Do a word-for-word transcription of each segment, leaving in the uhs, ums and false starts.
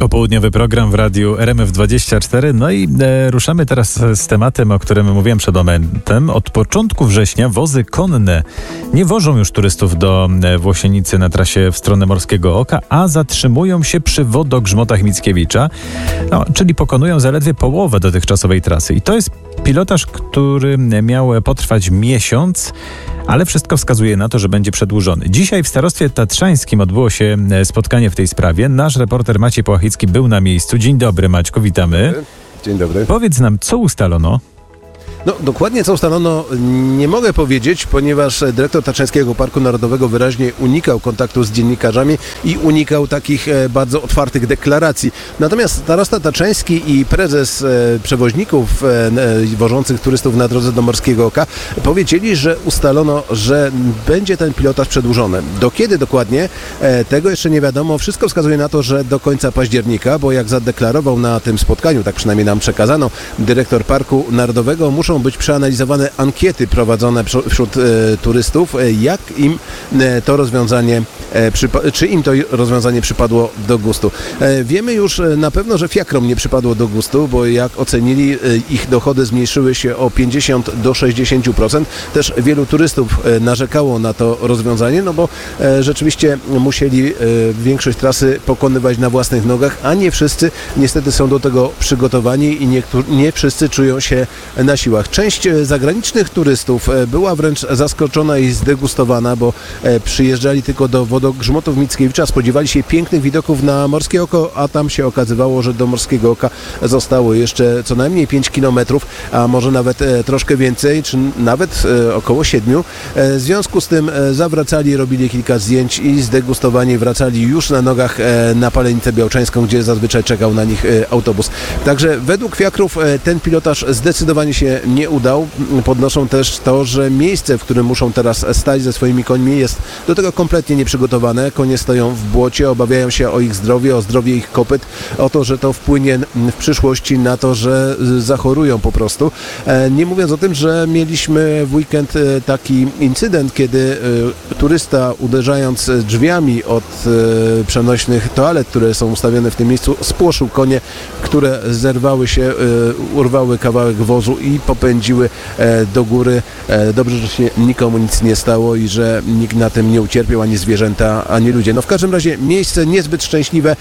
Popołudniowy program w radiu R M F dwadzieścia cztery. No i e, ruszamy teraz z tematem, o którym mówiłem przed momentem. Od początku września wozy konne nie wożą już turystów do e, Włosienicy na trasie w stronę Morskiego Oka, a zatrzymują się przy wodogrzmotach Mickiewicza, no, czyli pokonują zaledwie połowę dotychczasowej trasy. I to jest pilotaż, który miał potrwać miesiąc, ale wszystko wskazuje na to, że będzie przedłużony. Dzisiaj w Starostwie Tatrzańskim odbyło się spotkanie w tej sprawie. Nasz reporter Maciej Połachicki był na miejscu. Dzień dobry, Maćku, witamy. Dzień dobry. Powiedz nam, co ustalono? No, dokładnie co ustalono nie mogę powiedzieć, ponieważ dyrektor Tatrzańskiego Parku Narodowego wyraźnie unikał kontaktu z dziennikarzami i unikał takich bardzo otwartych deklaracji. Natomiast starosta tatrzański i prezes przewoźników wożących turystów na drodze do Morskiego Oka powiedzieli, że ustalono, że będzie ten pilotaż przedłużony. Do kiedy dokładnie? Tego jeszcze nie wiadomo. Wszystko wskazuje na to, że do końca października, bo jak zadeklarował na tym spotkaniu, tak przynajmniej nam przekazano, dyrektor Parku Narodowego, muszą być przeanalizowane ankiety prowadzone wśród e, turystów, e, jak im e, to rozwiązanie, e, przypa- czy im to rozwiązanie przypadło do gustu. E, wiemy już e, na pewno, że fiakrom nie przypadło do gustu, bo jak ocenili, e, ich dochody zmniejszyły się o pięćdziesiąt do sześćdziesięciu procent. Też wielu turystów e, narzekało na to rozwiązanie, no bo e, rzeczywiście musieli e, większość trasy pokonywać na własnych nogach, a nie wszyscy niestety są do tego przygotowani i niektórzy, nie wszyscy czują się na siłach. Część zagranicznych turystów była wręcz zaskoczona i zdegustowana, bo przyjeżdżali tylko do wodogrzmotów Mickiewicza, spodziewali się pięknych widoków na Morskie Oko, a tam się okazywało, że do Morskiego Oka zostało jeszcze co najmniej pięć kilometrów, a może nawet troszkę więcej, czy nawet około siedmiu. W związku z tym zawracali, robili kilka zdjęć i zdegustowani wracali już na nogach na Palenicę Białczańską, gdzie zazwyczaj czekał na nich autobus. Także według fiakrów ten pilotaż zdecydowanie się nie udał. Podnoszą też to, że miejsce, w którym muszą teraz stać ze swoimi końmi, jest do tego kompletnie nieprzygotowane. Konie stoją w błocie, obawiają się o ich zdrowie, o zdrowie ich kopyt, o to, że to wpłynie w przyszłości na to, że zachorują po prostu. Nie mówiąc o tym, że mieliśmy w weekend taki incydent, kiedy turysta, uderzając drzwiami od przenośnych toalet, które są ustawione w tym miejscu, spłoszył konie, które zerwały się, urwały kawałek wozu i popędziły do góry. Dobrze, że się nikomu nic nie stało i że nikt na tym nie ucierpiał, ani zwierzęta, ani ludzie. No w każdym razie miejsce niezbyt szczęśliwe.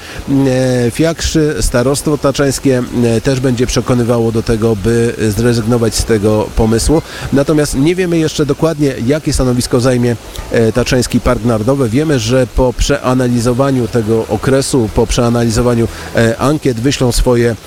Fiakrzy, starostwo tatrzańskie też będzie przekonywało do tego, by zrezygnować z tego pomysłu. Natomiast nie wiemy jeszcze dokładnie, jakie stanowisko zajmie Tatrzański Park Narodowy. Wiemy, że po przeanalizowaniu tego okresu, po przeanalizowaniu ankiet wyślą swoje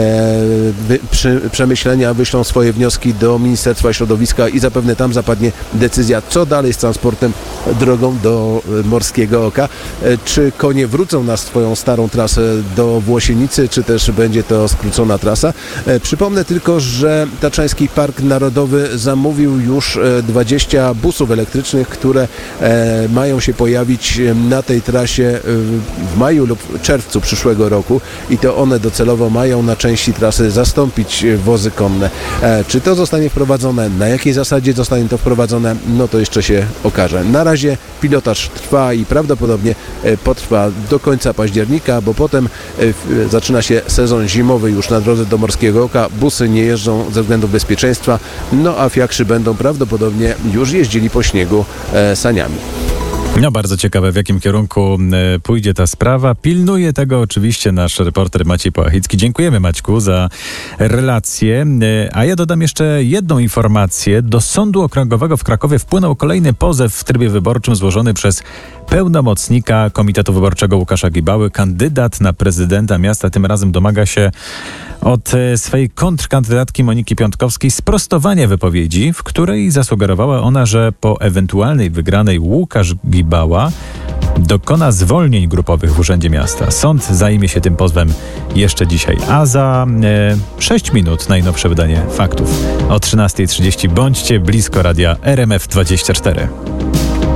wy, przy, przemyślenia, wyślą swoje wnioski do Ministerstwa Środowiska i zapewne tam zapadnie decyzja, co dalej z transportem drogą do Morskiego Oka. Czy konie wrócą na swoją starą trasę do Włosienicy, czy też będzie to skrócona trasa. Przypomnę tylko, że Tatrzański Park Narodowy zamówił już dwadzieścia busów elektrycznych, które mają się pojawić na tej trasie w maju lub czerwcu przyszłego roku i to one docelowo mają na części trasy zastąpić wozy konne. Czy to zostanie wprowadzone, na jakiej zasadzie zostanie to wprowadzone, no to jeszcze się okaże. Na razie pilotaż trwa i prawdopodobnie potrwa do końca października, bo potem zaczyna się sezon zimowy już na drodze do Morskiego Oka. Busy nie jeżdżą ze względów bezpieczeństwa, no a fiakrzy będą prawdopodobnie już jeździli po śniegu saniami. No bardzo ciekawe, w jakim kierunku y, pójdzie ta sprawa. Pilnuje tego oczywiście nasz reporter Maciej Połachicki. Dziękujemy, Maćku, za relację. Y, a ja dodam jeszcze jedną informację. Do Sądu Okręgowego w Krakowie wpłynął kolejny pozew w trybie wyborczym złożony przez pełnomocnika Komitetu Wyborczego Łukasza Gibały. Kandydat na prezydenta miasta tym razem domaga się od swojej kontrkandydatki Moniki Piątkowskiej sprostowania wypowiedzi, w której zasugerowała ona, że po ewentualnej wygranej Łukasz Gibała dokona zwolnień grupowych w Urzędzie Miasta. Sąd zajmie się tym pozwem jeszcze dzisiaj. A za e, sześć minut najnowsze wydanie faktów. O trzynasta trzydzieści bądźcie blisko radia R M F dwadzieścia cztery.